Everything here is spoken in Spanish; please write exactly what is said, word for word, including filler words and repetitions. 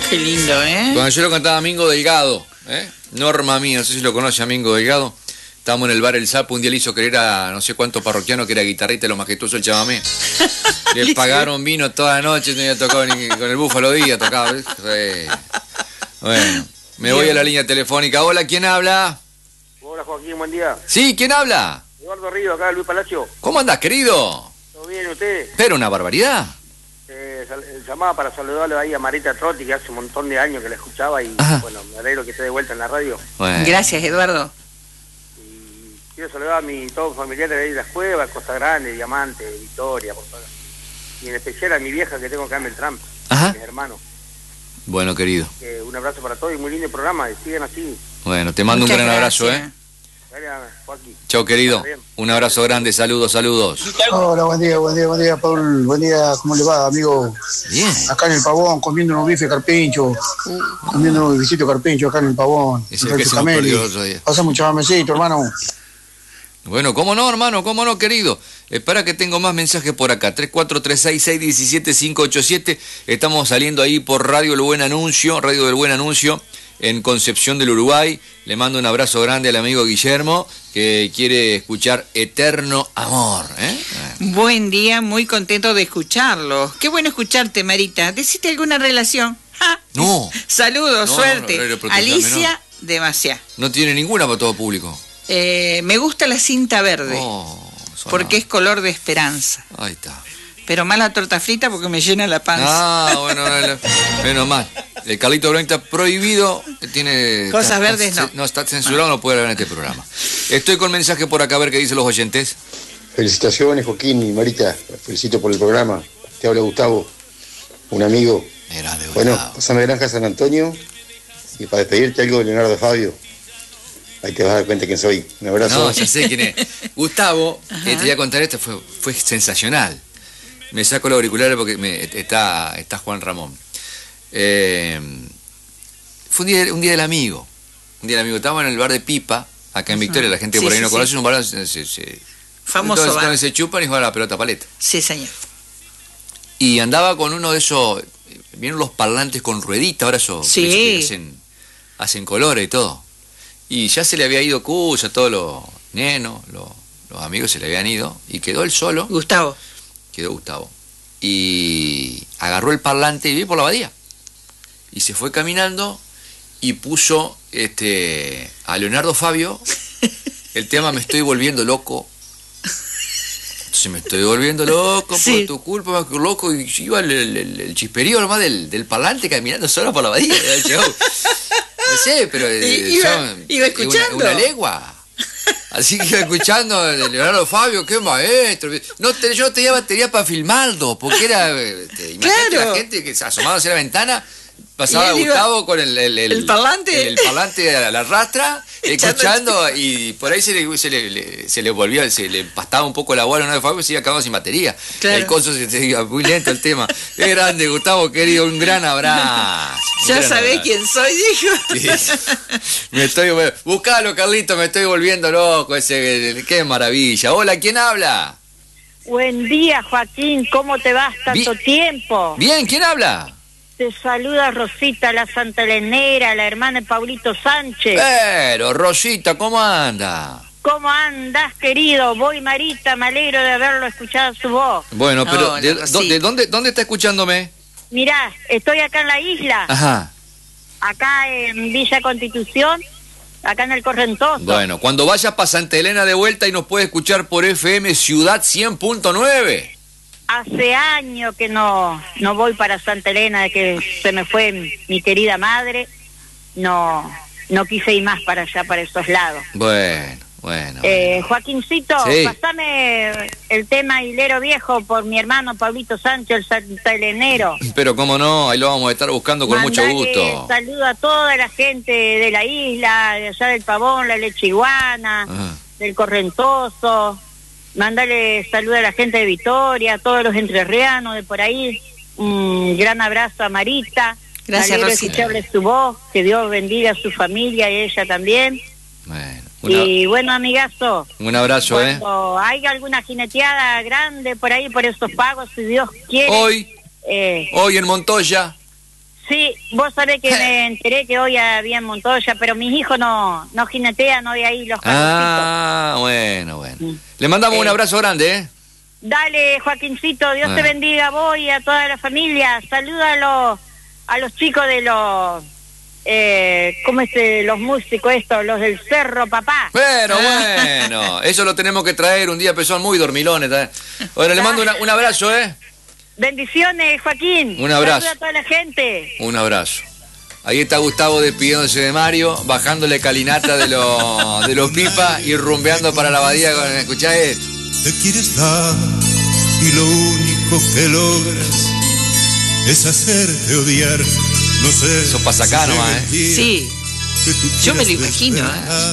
Qué lindo, ¿eh? Cuando yo lo cantaba a Mingo Delgado, ¿eh? Norma mía, no sé si lo conoce a Mingo Delgado. Estábamos en el bar El Sapo, un día le hizo creer a no sé cuántos parroquianos que era guitarrista y lo majestuoso el chamamé. Le pagaron vino toda la noche, no había tocado ni con el Búfalo Díaz, tocaba. Eh. Bueno, me voy a la línea telefónica. Hola, ¿quién habla? Hola Joaquín, buen día. Sí, ¿quién habla? Eduardo Río, acá Luis Palacio. ¿Cómo andás, querido? ¿Todo bien usted? Pero una barbaridad. Eh, sal- llamaba para saludarle ahí a Marita Trotti, que hace un montón de años que la escuchaba y Ajá. bueno, me alegro que esté de vuelta en la radio. Bueno. Gracias, Eduardo. Y quiero saludar a mi todos familiares de ahí de Las Cuevas, Costa Grande, Diamante, Victoria, por favor. Y en especial a mi vieja que tengo acá en Beltrán, Ajá. mis hermanos. Bueno, querido. Eh, un abrazo para todos y muy lindo el programa, y sigan así. Bueno, te mando Muchas un gran abrazo, gracias. ¿eh? Gracias, Joaquín. Chao, querido. Un abrazo grande, saludos, saludos. Hola, buen día, buen día, buen día, Paul. Buen día, ¿cómo le va, amigo? Bien. Acá en el Pavón, comiendo unos bifes carpincho, comiendo unos bifecitos carpincho acá en el Pavón. Es el que se nos perdió el otro día. Pasa mucho mamecito, hermano. Bueno, ¿cómo no, hermano? ¿Cómo no, querido? Espera que tengo más mensajes por acá. tres cuatro tres seis, seis uno siete, cinco ocho siete. Estamos saliendo ahí por Radio El Buen Anuncio, Radio del Buen Anuncio, en Concepción del Uruguay. Le mando un abrazo grande al amigo Guillermo, que quiere escuchar Eterno Amor, ¿eh? Buen día, muy contento de escucharlos. Qué bueno escucharte, Marita. ¿Deciste alguna relación? ¡Ja! No. Saludos, No, suerte. no, no, no, no, no, Alicia de Maciá. No tiene ninguna para todo público. Eh, me gusta la cinta verde, Oh, sonaba. porque es color de esperanza. Ahí está. Pero más la torta frita porque me llena la panza. Ah, bueno, no, no, menos mal. El Carlito Blanco está prohibido, tiene... Cosas está- verdes está- no. No, está censurado, no puede hablar en este programa. Estoy con mensaje por acá, a ver qué dicen los oyentes. Felicitaciones, Joaquín y Marita. Los felicito por el programa. Te habla Gustavo, un amigo. Era de Bueno, Gustavo. pásame Granja San Antonio y para despedirte algo de Leonardo Fabio. Ahí te vas a dar cuenta quién soy. Un abrazo. No, ya sé quién es. Gustavo, eh, te voy a contar esto, fue, fue sensacional. Me saco los auriculares porque me, está, está Juan Ramón. Eh, fue un día, un día del amigo. Un día del amigo. Estábamos en el bar de Pipa, acá en Victoria. La gente Sí, por ahí sí, no sí. conoce, es un bar donde se, se, Famoso entonces, bar. donde se chupan y juegan a la pelota paleta. Sí, señor. Y andaba con uno de esos, vieron los parlantes con ruedita, ahora esos Sí. que hacen, hacen colores y todo. Y ya se le había ido Cuya, todos los nenos, los, los amigos se le habían ido, y quedó él solo, Gustavo. quedó Gustavo. Y agarró el parlante y vi por la abadía. Y se fue caminando y puso este a Leonardo Fabio el tema Me estoy volviendo loco. Entonces me estoy volviendo loco Sí. por tu culpa, más que loco. Y iba el, el, el, el chisperío nomás del, del parlante caminando solo por la abadía. Era el show. No sé, pero eh, Iba- son- iba escuchando. Una, una legua. Así que iba escuchando de Leonardo Fabio, qué maestro. No te, yo tenía batería para filmarlo, porque era. Este, imagínate Claro. la gente que asomaba hacia la ventana, pasaba Y él iba- Gustavo con el, el, el parlante. El, el parlante a la rastra, Echando escuchando, y por ahí se le, se le, le- se le volvía, se le empastaba un poco la bola a Leonardo Fabio y se iba acabando sin batería. Claro. El coso se, se iba muy lento el tema. Qué grande, Gustavo, querido, un gran abrazo. Un Ya gran sabés abrazo. quién soy, dijo. Sí. Me estoy, buscalo, Carlito, me estoy volviendo loco. Ese, qué maravilla. Hola, ¿quién habla? Buen día, Joaquín, ¿cómo te vas tanto Bi- tiempo? Bien, ¿quién habla? Te saluda Rosita, la santelenera, la hermana de Paulito Sánchez. Pero, Rosita, ¿cómo anda? ¿Cómo andas, querido? Voy, Marita, me alegro de haberlo escuchado su voz. Bueno, pero Hola, ¿de, Rosita. de dónde, dónde está escuchándome? Mirá, estoy acá en la isla, Ajá. acá en Villa Constitución, acá en el Correntoso. Bueno, cuando vayas para Santa Elena de vuelta y nos puede escuchar por F M Ciudad cien punto nueve. Hace años que no, no voy para Santa Elena, de que se me fue mi querida madre. No, no quise ir más para allá, para esos lados. Bueno, bueno. Eh, Joaquincito, Sí. pasame el tema Hilero Viejo por mi hermano Pablito Sánchez, el santaelenero. Pero cómo no, ahí lo vamos a estar buscando con mucho Mandale gusto. saludo a toda la gente de la isla, de allá del Pavón, la Leche Iguana, Ajá. del Correntoso. Mandale saludo a la gente de Victoria, a todos los entrerrianos de por ahí. Un gran abrazo a Marita. Gracias, Me alegro de Rosita. escucharle su voz, que Dios bendiga a su familia y a ella también. Bueno, una- Y bueno, amigazo, un abrazo, ¿eh? cuando hay alguna jineteada grande por ahí, por esos pagos, si Dios quiere. Hoy, eh, hoy en Montoya. sí, vos sabés que me enteré que hoy había en Montoya, pero mis hijos no, no jinetean hoy ahí los carrocitos. Ah, bueno, bueno. Le mandamos Eh. un abrazo grande, ¿eh? Dale, Joaquincito, Dios Ah. te bendiga a vos y a toda la familia. Saluda a los, a los chicos de los, eh, ¿cómo es? eh, Los músicos estos, los del Cerro Papá. Pero bueno, eso lo tenemos que traer un día, pero son muy dormilones. ¿eh? Bueno, le mando una- un abrazo, ¿eh? Bendiciones, Joaquín. Un abrazo. Saluda a toda la gente. Un abrazo. Ahí está Gustavo despidiéndose de Mario, bajándole calinata de, los de los pipas y rumbeando para la abadía. Con, escuchá, eh. Te quieres dar y lo único que logras es hacerte odiar. No sé. Eso pasa acá si nomás, llega el ¿eh? día Sí. que tú Yo me lo quieras imagino, ¿eh? despertar.